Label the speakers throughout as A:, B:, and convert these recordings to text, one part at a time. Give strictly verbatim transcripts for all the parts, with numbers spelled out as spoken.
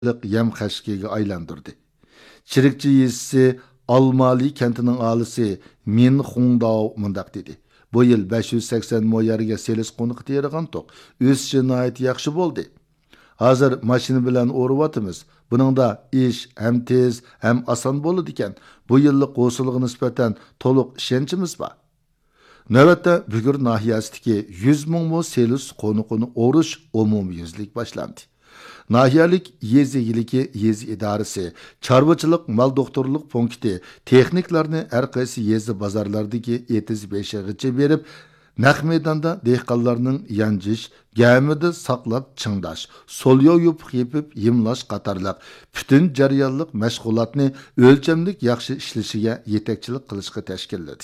A: yem xəşkiga aylandırdı. Çirikçi yezisi Almali kentinin alisi Min Hongdao mındaq dedi. Bu yıl beş yüz seksen mo yerga selis qonuq terigan toq. Ösüşü nayet yaxşı boldi. Hazır maşini bilen oruvatımız. Bunun da iş hem tez hem asan bolu diken. Bu yıllık qosulығы nispeten toluq işençimiz var. Növətdə Bügür nahiyasındaki yüz ming mo selis qonuqunu oruş umumi yüzlik başlandı. Nahiyalik yezi iliki yezi idaresi, çarvıçılık mal doktorluk punkti, texniklarını her qaysi yezi bazarlardaki etiz beşeğiçe verip, naq meydanda dehqallarının yancış, gəmidi saqlap çındaş, solyo yupuq yepip yimlaş qatarlıq, bütün jaryanlıq məşğulatını ölçemlik yaxşı işlişiga yetekçilik qilishga təşkilledi.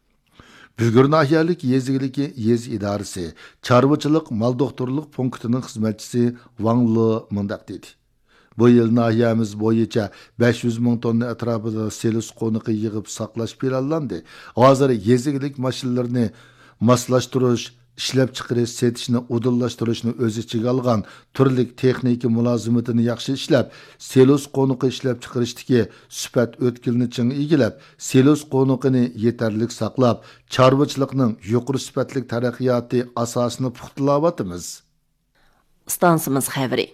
A: Bügür nahiyalik yeziliki yez idaresi, çarvıçılık mal doktorluk punktinin hizmetçisi Wang Li mındaq dedi. Bu yıl nahiyamiz boyunca beş yüz ming tonna etrafında selis qonuqı yığıp saqlaş planlandı. Hazır yezigilik maşinlerini maslaştırış, işlep çıkarış setişini udullaştırışını öz içiga algan turlik texniki mulazimatini yaxşı işlep, selos qonuqı işlep çıkarıştaki süpet ötkilini çın igilep, selos qonuqını yeterlik saqlap, çarvıçılıkның yuqur süpetlik taraqqiyatı asasını puxtulavatımız.
B: Stansımız xəbri.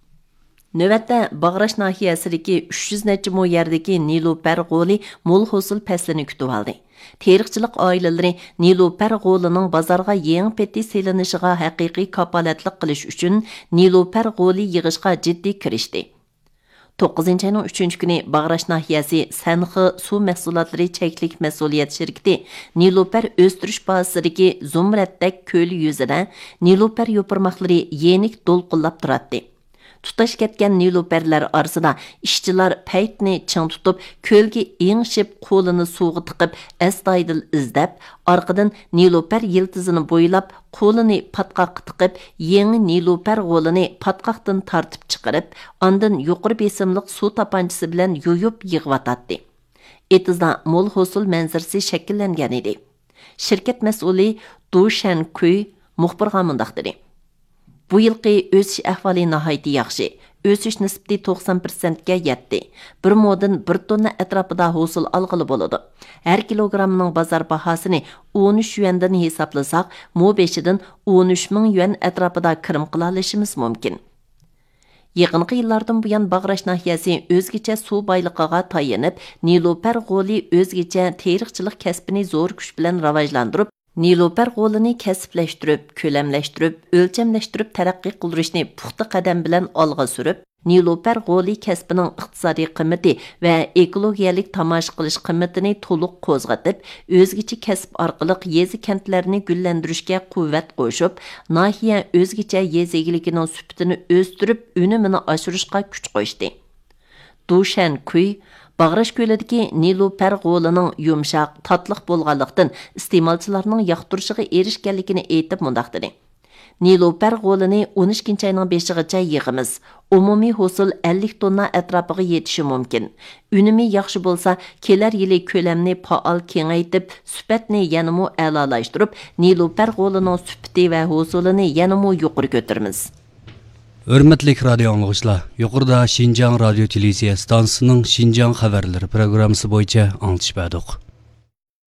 B: Növətdə Bağraş nahiyəsidəki üç yüz neçə mo yerdəki Nilüfer Qoli mol hosul pəslini kütüb aldı. Terikçilik aileleri Nilüfer Qolining bazarga yeng peti selinishiga haqiqiy kapolatlik qilish uchun Nilüfer Qoli yig'ishga jiddiy kirishdi. to'qqizinchi ayning uchinchi kuni Bağraş nahiyasi Sanxi suv mahsulotlari cheklik mas'uliyat shirkati Nilüfer o'stirish bazasidagi Zumratdak ko'li yuzida Nilüfer yo'pirmoqlari yenik do'lqinlab turadi. Tutaş ketken Nilüferler arasında işçiler peytini çın tutup kölge eğişip kolunu suğu tıkıp astoydil izlep, arkadan Nilüfer yıldızını boylap kolunu patkaq tıkıp yeni Nilüfer kolunu patkaqtan tartıp çıkarıp andın yuqur besimlik su tapancısı bilen yoyup yığıvatatdı. Etizda mol hosul manzarası şekillengen idi. Şirket mesulü Du Shankuy muxbirga mundaq dedi. Bu yılqi ösüş ahvali nahayeti yaxşı. Ösüş nisbeti to'qson prosentga yetdi. Bir modin bir tonna etrafida hosil algılı boladı. Her kilogramının bazar bahasını o'n uch yuandan hesaplasak, mo beshidan o'n uch ming yuan etrafida kirim qilalishimiz mumkin. Yaqinqi yillardan buyan Bağraş nahiyasi o'zgacha suv boyliqiga tayanib, Nilüfer Qoli o'zgacha teriqchilik kasbini zo'r kuch bilan rivojlantirib, Nilüfer Qolini kasblashtirib, ko'lamlashtirib, o'lchamlashtirib taraqqiy qildirishni puxta qadam bilan olg'a surib, Nilüfer Qoli kasbining iqtisodiy qiymati va ekologiyalik tomosha qilish qiymatini to'liq qo'zg'atib, o'zgacha kasb orqali yezi kentlarini gullantirishga quvvat qo'shib, nahiya o'zgacha yez egiligining sifatini o'stirib, unumini oshirishga kuch qo'shdi. Du Shankuy Bağraş ko'lidagi Nilüfer Qolining yumshoq, tatliq bo'lganlikdan iste'molchilarning yoqtirishiga erishganligini aytib mundaq dedi. Nilüfer Qolini o'n ikkinchi ayning beshigacha yig'imiz. Umumiy hosil ellik tonna atrofiga yetishi mumkin. Unumi yaxshi bo'lsa, kelar yili ko'lamni faol kengaytib, sifatni yanamo a'lolashtirib, Nilüfer Qolining sifati va hosilini yanamo yuqori ko'taramiz.
C: Hörmətli radio anlıqçılar, yuqorida Şinjan radio televiziya stansiyasining Şinjan xabarlari programmasi bo'yicha anglitishib berdik.